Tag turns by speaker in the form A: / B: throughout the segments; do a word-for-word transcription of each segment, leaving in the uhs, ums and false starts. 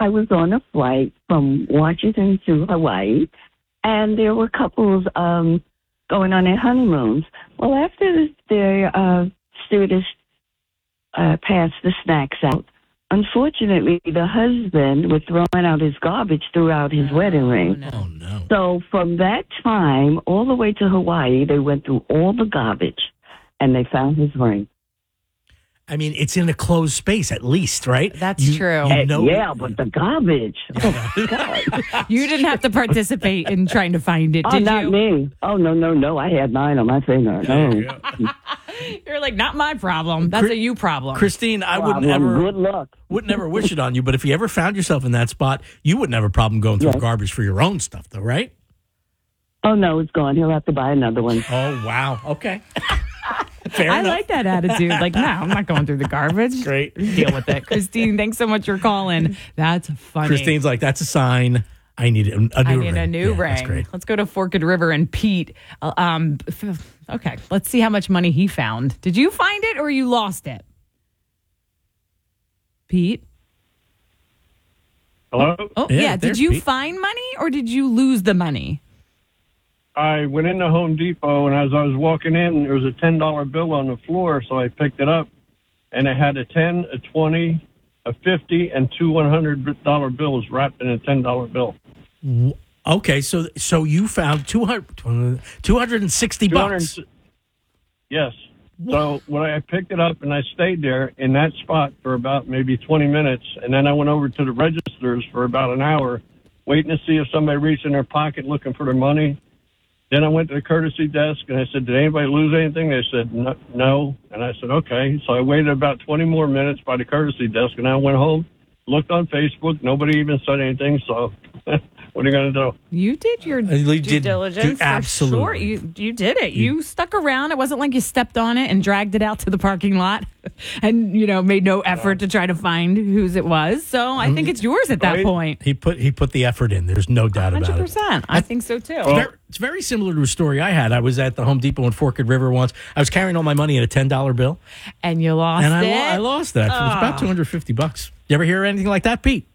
A: I was on a flight from Washington to Hawaii, and there were couples um, going on their honeymoons. Well, after their uh, stewardess uh, passed the snacks out, unfortunately, the husband was throwing out his garbage throughout his
B: oh,
A: wedding ring.
B: No.
C: Oh, no.
A: So from that time all the way to Hawaii, they went through all the garbage, and they found his ring.
C: I mean, it's in a closed space at least, right?
B: That's
C: You-
B: true.
C: You
A: And
C: know,
A: yeah, but the garbage. Oh, my God.
B: You didn't have to participate in trying to find it,
A: Oh,
B: did
A: not
B: you?
A: me. Oh, no, no, no. I had mine on my finger. No.
B: You're like, not my problem. That's a you problem.
C: Christine, I wouldn't
A: Well,
C: ever,
A: good luck.
C: wouldn't ever wish it on you, but if you ever found yourself in that spot, you wouldn't have a problem going through
A: Yes.
C: garbage for your own stuff, though, right?
A: Oh, no, it's gone. He'll have to buy another one.
C: Oh, wow. Okay. Fair
B: I
C: enough.
B: like that attitude. Like, no, I'm not going through the garbage.
C: Great.
B: Deal with it. Christine, thanks so much for calling. That's funny.
C: Christine's like, that's a sign. I need a, a new
B: I
C: ring.
B: need a new
C: Yeah,
B: ring.
C: That's great.
B: Let's go to Forked River and Pete. Uh, Um, f- okay, let's see how much money he found. Did you find it or you lost it? Pete?
D: Hello?
B: Oh,
C: Yeah,
B: yeah. Did
C: there's
B: you
C: Pete.
B: find money or did you lose the money?
D: I went into Home Depot, and as I was walking in, there was a ten dollar bill on the floor, so I picked it up, and it had a ten, a twenty, a fifty, and two one hundred dollar bills wrapped in a ten dollar bill.
C: Okay, so so you found two hundred, two hundred sixty bucks.
D: Yes. So when I picked it up and I stayed there in that spot for about maybe twenty minutes, and then I went over to the registers for about an hour, waiting to see if somebody reached in their pocket looking for their money. Then I went to the courtesy desk and I said, did anybody lose anything? They said, no. no. And I said, okay. So I waited about twenty more minutes by the courtesy desk, and I went home, looked on Facebook. Nobody even said anything. So what are you going to do?
B: You did your
C: You
B: due
C: did-
B: diligence.
C: do-
B: for
C: absolutely.
B: Sure. You, you did it. You, stuck around. It wasn't like you stepped on it and dragged it out to the parking lot and, you know, made no effort to try to find whose it was. So I think it's yours at that
D: Right.
B: point.
C: He put he put the effort in. There's no doubt about
B: one hundred
C: it.
B: percent. I think so too.
C: It's very, it's very similar to a story I had. I was at the Home Depot in Forked River once. I was carrying all my money in a ten dollar bill,
B: And you lost
C: and I,
B: it.
C: lo- I lost that. It was about two hundred fifty bucks. You ever hear anything like that, Pete?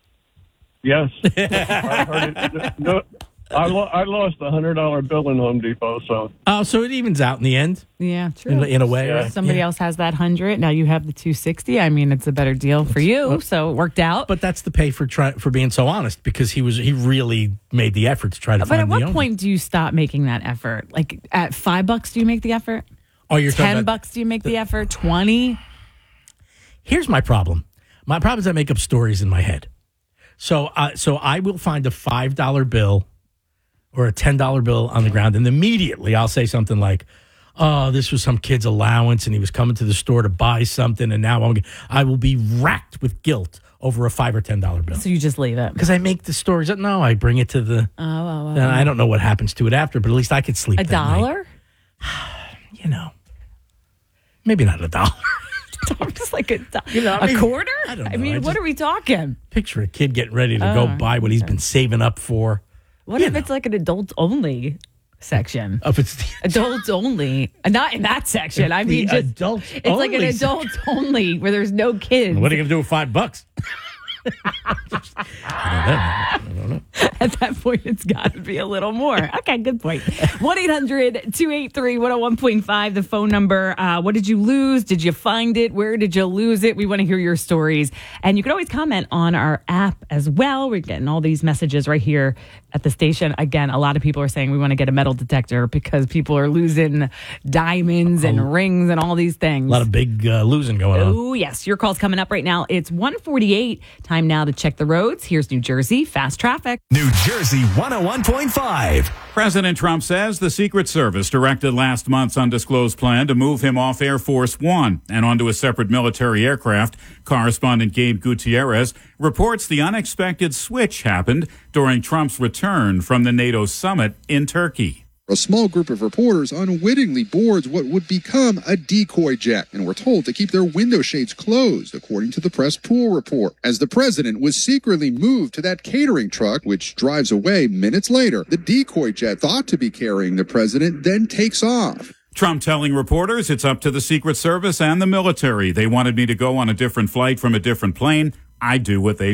D: Yes. I heard it. No, I, lo- I lost a hundred dollar bill in Home Depot. So
C: Oh, so it evens out in the end,
B: Yeah, true.
C: in, in a way.
D: Yeah.
C: right?
B: Somebody
C: Yeah.
B: else has that hundred. Now you have the two sixty. I mean, it's a better deal for you. So it worked out.
C: But that's the pay for try, for being so honest, because he was he really made the effort to try to
B: But
C: find
B: at
C: the
B: what
C: owner.
B: point do you stop making that effort? Like at five bucks, do you make the effort?
C: Oh, you're talking
B: Ten
C: about-
B: bucks, do you make the effort? Twenty?
C: Here's my problem. My problem is I make up stories in my head. So, uh, so I will find a five dollar bill or a ten dollar bill on the ground, and immediately I'll say something like, "Oh, this was some kid's allowance, and he was coming to the store to buy something, and now I'm, I will be racked with guilt over a five or ten dollar bill."
B: So you just leave it.
C: Because I make the stories up. No, I bring it to the.
B: Oh, oh, oh.
C: And I don't know what happens to it after, but at least I could sleep.
B: A
C: that night.
B: dollar?
C: You know, maybe not a dollar.
B: Just like a, do-
C: You know, I
B: a
C: mean,
B: quarter?
C: I don't
B: I
C: know.
B: mean,
C: I
B: what
C: just-
B: are we talking?
C: Picture a kid getting ready to go
B: Oh,
C: buy what he's been saving up for.
B: What
C: You
B: if
C: know.
B: it's like an adults only section?
C: If it's the,
B: Adults only. Uh, Not in that section. I mean,
C: The
B: just
C: adults
B: it's like an
C: only
B: adults only where there's no kids.
C: what are you going to do with five bucks? I don't know. I don't know.
B: At that point, it's got to be a little more. Okay, good point. one eight hundred two eight three one oh one point five, the phone number. Uh, what did you lose? Did you find it? Where did you lose it? We want to hear your stories. And you can always comment on our app as well. We're getting all these messages right here at the station. Again, a lot of people are saying we want to get a metal detector because people are losing diamonds and rings and all these things.
C: A lot of big uh, losing going on.
B: Oh, yes. Your call's coming up right now. It's one forty-eight. Time now to check the roads. Here's New Jersey Fast Traffic.
E: New Jersey one oh one point five.
F: President Trump says the Secret Service directed last month's undisclosed plan to move him off Air Force One and onto a separate military aircraft. Correspondent Gabe Gutierrez reports the unexpected switch happened during Trump's return from the NATO summit in Turkey.
G: A small group of reporters unwittingly boards what would become a decoy jet and were told to keep their window shades closed, according to the press pool report. As the president was secretly moved to that catering truck, which drives away minutes later, the decoy jet thought to be carrying the president then takes off.
F: Trump telling reporters it's up to the Secret Service and the military. They wanted me to go on a different flight from a different plane. I do what they